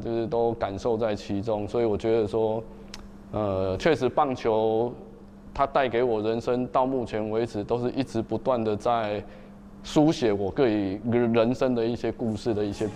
就是都感受在其中，所以我觉得说，确实棒球它带给我人生到目前为止都是一直不断的在书写我对于人生的一些故事的一些